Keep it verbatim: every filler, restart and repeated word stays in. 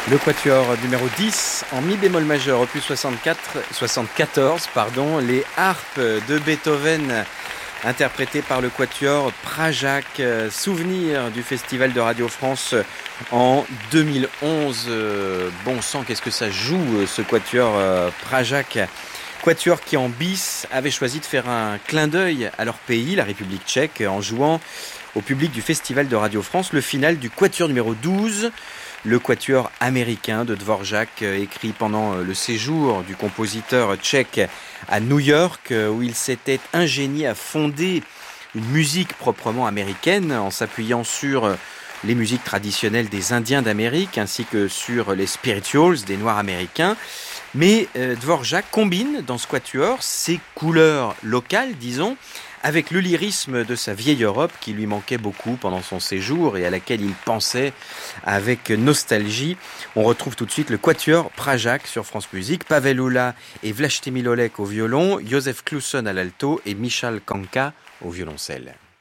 Le quatuor numéro dix en mi bémol majeur, opus soixante-quatre, soixante-quatorze, pardon, les harpes de Beethoven interprétées par le quatuor Prajac, souvenir du Festival de Radio France en deux mille onze. Bon sang, qu'est-ce que ça joue ce quatuor Prajac, quatuor qui en bis avait choisi de faire un clin d'œil à leur pays, la République tchèque, en jouant au public du Festival de Radio France le final du quatuor numéro douze, le quatuor américain de Dvorak, écrit pendant le séjour du compositeur tchèque à New York, où il s'était ingénié à fonder une musique proprement américaine en s'appuyant sur les musiques traditionnelles des Indiens d'Amérique ainsi que sur les spirituals des Noirs américains. Mais euh, Dvorak combine dans ce quatuor ses couleurs locales, disons, avec le lyrisme de sa vieille Europe qui lui manquait beaucoup pendant son séjour et à laquelle il pensait avec nostalgie. On retrouve tout de suite le quatuor Prajac sur France Musique, Pavel Ula et Vlastimil Olek au violon, Josef Kluson à l'alto et Michal Kanka au violoncelle.